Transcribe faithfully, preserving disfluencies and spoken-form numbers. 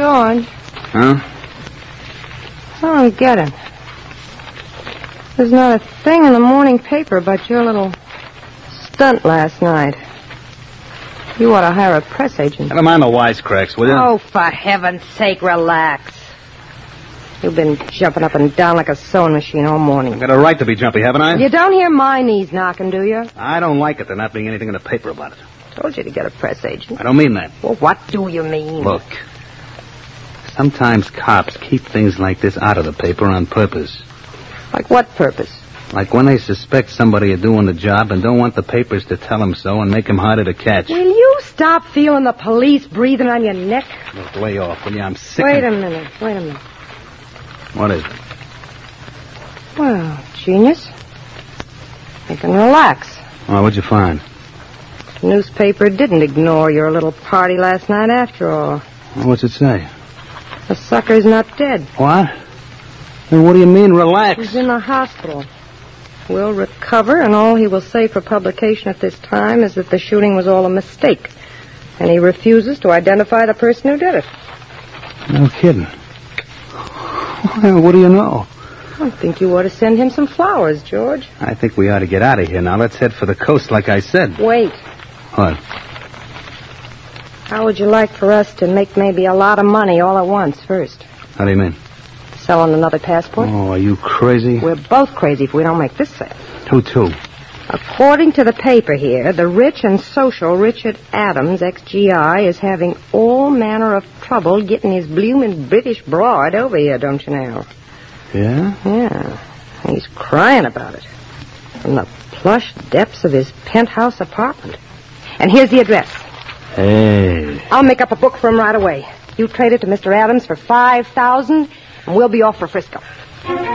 George. Huh? I don't get it. There's not a thing in the morning paper about your little stunt last night. You ought to hire a press agent. Never mind the wisecracks, will you? Oh, for heaven's sake, relax. You've been jumping up and down like a sewing machine all morning. I've got a right to be jumpy, haven't I? You don't hear my knees knocking, do you? I don't like it there not being anything in the paper about it. Told you to get a press agent. I don't mean that. Well, what do you mean? Look, sometimes cops keep things like this out of the paper on purpose. Like what purpose? Like when they suspect somebody of doing the job and don't want the papers to tell them so and make them harder to catch. Will you stop feeling the police breathing on your neck? Look, lay off, will you? I'm sick Wait of... a minute, wait a minute. What is it? Well, genius. You can relax. Oh, what'd you find? The newspaper didn't ignore your little party last night after all. Well, what's it say? The sucker's not dead. What? Then what do you mean, relax? He's in the hospital. Will recover, and all he will say for publication at this time is that the shooting was all a mistake. And he refuses to identify the person who did it. No kidding. Well, what do you know? I think you ought to send him some flowers, George. I think we ought to get out of here now. Let's head for the coast like I said. Wait. What? How would you like for us to make maybe a lot of money all at once first? How do you mean? Selling another passport? Oh, are you crazy? We're both crazy if we don't make this sale. Who to? According to the paper here, the rich and social Richard Adams, ex G I, is having all manner of trouble getting his bloomin' British broad over here, don't you know? Yeah? Yeah. He's crying about it. From the plush depths of his penthouse apartment. And here's the address. Hey. I'll make up a book for him right away. You trade it to Mister Adams for five thousand dollars, and we'll be off for Frisco.